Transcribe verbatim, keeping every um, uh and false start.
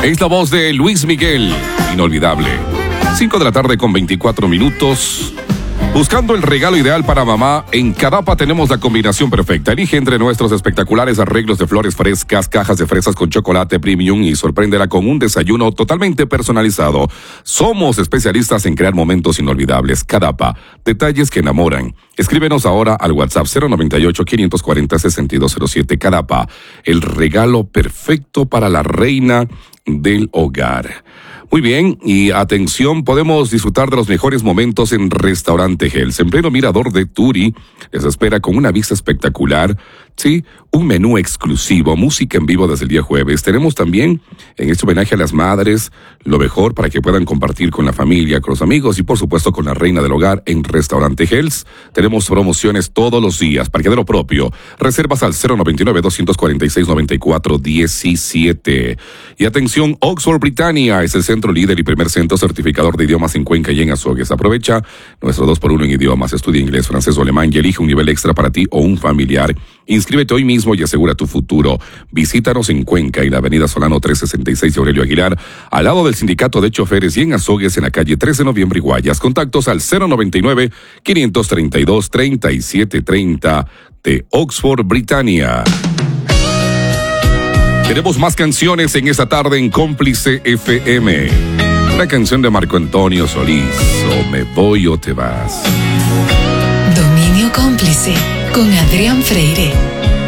Es la voz de Luis Miguel, inolvidable. cinco de la tarde con veinticuatro minutos. Buscando el regalo ideal para mamá, en Cadapa tenemos la combinación perfecta. Elige entre nuestros espectaculares arreglos de flores frescas, cajas de fresas con chocolate premium y sorpréndela con un desayuno totalmente personalizado. Somos especialistas en crear momentos inolvidables. Cadapa, detalles que enamoran. Escríbenos ahora al WhatsApp cero noventa y ocho, quinientos cuarenta, sesenta y dos cero siete. Cadapa, el regalo perfecto para la reina del hogar. Muy bien, y atención, podemos disfrutar de los mejores momentos en Restaurante Hell's. En pleno mirador de Turi, les espera con una vista espectacular, sí, un menú exclusivo, música en vivo desde el día jueves. Tenemos también, en este homenaje a las madres, lo mejor para que puedan compartir con la familia, con los amigos y por supuesto con la reina del hogar en Restaurante Hell's. Tenemos promociones todos los días, parqueadero propio. Reservas al cero noventa y nueve, doscientos cuarenta y seis, noventa y cuatro diecisiete. Y atención, Oxford Britannia es el centro líder y primer centro certificador de idiomas en Cuenca y en Azogues. Aprovecha nuestro dos por uno en idiomas. Estudia inglés, francés o alemán y elige un nivel extra para ti o un familiar. Inscríbete hoy mismo y asegura tu futuro. Visítanos en Cuenca y la avenida Solano trescientos sesenta y seis de Aurelio Aguilar, al lado del Sindicato de Choferes, y en Azogues en la calle trece de noviembre y Guayas. Contactos al cero noventa y nueve, quinientos treinta y dos, treinta y siete treinta de Oxford Britannia. Tenemos más canciones en esta tarde en Cómplice F M. Una canción de Marco Antonio Solís, o Me Voy o Te Vas. Dominio Cómplice, con Adrián Freire.